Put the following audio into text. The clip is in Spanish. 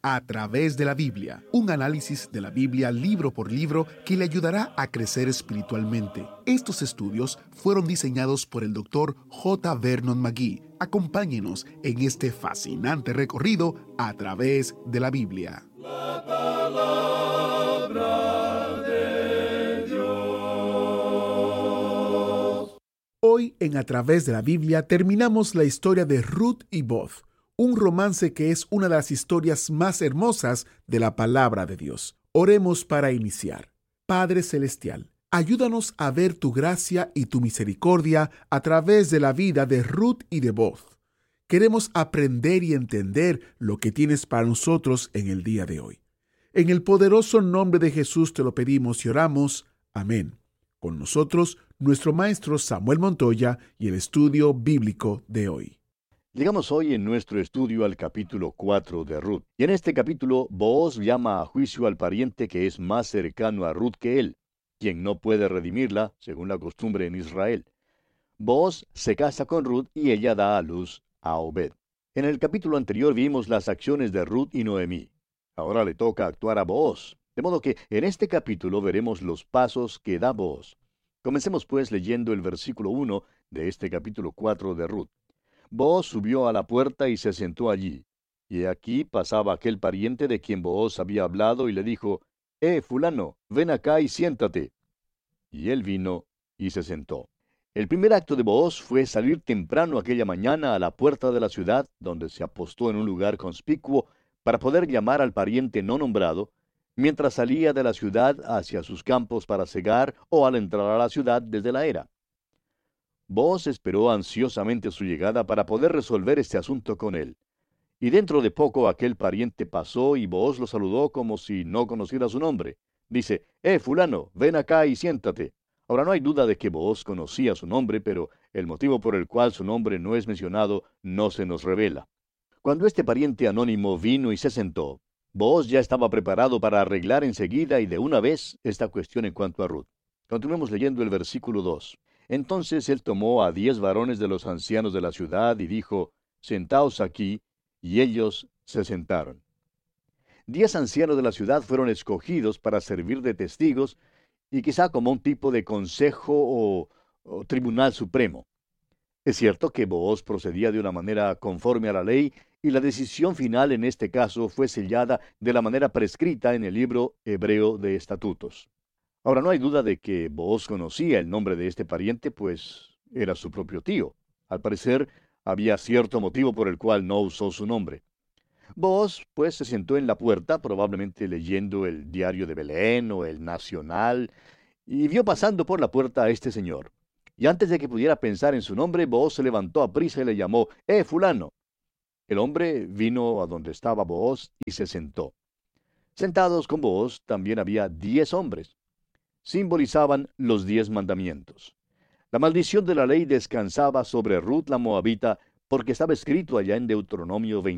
A través de la Biblia, un análisis de la Biblia libro por libro que le ayudará a crecer espiritualmente. Estos estudios fueron diseñados por el Dr. J. Vernon McGee. Acompáñenos en este fascinante recorrido a través de la Biblia. La palabra de Dios. Hoy en A través de la Biblia terminamos la historia de Ruth y Boaz, un romance que es una de las historias más hermosas de la palabra de Dios. Oremos para iniciar. Padre Celestial, ayúdanos a ver tu gracia y tu misericordia a través de la vida de Ruth y de Boaz. Queremos aprender y entender lo que tienes para nosotros en el día de hoy. En el poderoso nombre de Jesús te lo pedimos y oramos. Amén. Con nosotros, nuestro maestro Samuel Montoya y el estudio bíblico de hoy. Llegamos hoy en nuestro estudio al capítulo 4 de Ruth. Y en este capítulo, Booz llama a juicio al pariente que es más cercano a Ruth que él, quien no puede redimirla, según la costumbre en Israel. Booz se casa con Ruth y ella da a luz a Obed. En el capítulo anterior vimos las acciones de Ruth y Noemí. Ahora le toca actuar a Booz. De modo que en este capítulo veremos los pasos que da Booz. Comencemos pues leyendo el versículo 1 de este capítulo 4 de Ruth. Booz subió a la puerta y se sentó allí. Y aquí pasaba aquel pariente de quien Booz había hablado y le dijo, fulano, ven acá y siéntate. Y él vino y se sentó. El primer acto de Booz fue salir temprano aquella mañana a la puerta de la ciudad, donde se apostó en un lugar conspicuo para poder llamar al pariente no nombrado, mientras salía de la ciudad hacia sus campos para segar o al entrar a la ciudad desde la era. Booz esperó ansiosamente su llegada para poder resolver este asunto con él. Y dentro de poco aquel pariente pasó y Booz lo saludó como si no conociera su nombre. Dice, fulano, ven acá y siéntate. Ahora no hay duda de que Booz conocía su nombre, pero el motivo por el cual su nombre no es mencionado no se nos revela. Cuando este pariente anónimo vino y se sentó, Booz ya estaba preparado para arreglar enseguida y de una vez esta cuestión en cuanto a Ruth. Continuemos leyendo el versículo 2. Entonces él tomó a 10 varones de los ancianos de la ciudad y dijo, sentaos aquí, y ellos se sentaron. 10 ancianos de la ciudad fueron escogidos para servir de testigos y quizá como un tipo de consejo o tribunal supremo. Es cierto que Booz procedía de una manera conforme a la ley y la decisión final en este caso fue sellada de la manera prescrita en el libro hebreo de estatutos. Ahora, no hay duda de que Booz conocía el nombre de este pariente, pues era su propio tío. Al parecer, había cierto motivo por el cual no usó su nombre. Booz, pues, se sentó en la puerta, probablemente leyendo el diario de Belén o el Nacional, y vio pasando por la puerta a este señor. Y antes de que pudiera pensar en su nombre, Booz se levantó aprisa y le llamó, fulano. El hombre vino a donde estaba Booz y se sentó. Sentados con Booz también había 10 hombres. Simbolizaban los 10 mandamientos. La maldición de la ley descansaba sobre Ruth la Moabita porque estaba escrito allá en Deuteronomio